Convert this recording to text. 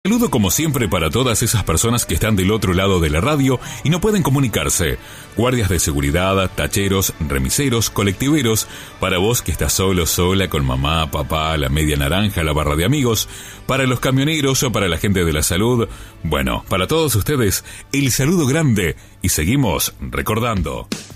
saludo como siempre para todas esas personas que están del otro lado de la radio y no pueden comunicarse. Guardias de seguridad, tacheros, remiseros, colectiveros, para vos que estás solo, sola, con mamá, papá, la media naranja, la barra de amigos, para los camioneros o para la gente de la salud. Bueno, para todos ustedes, el saludo grande y seguimos recordando.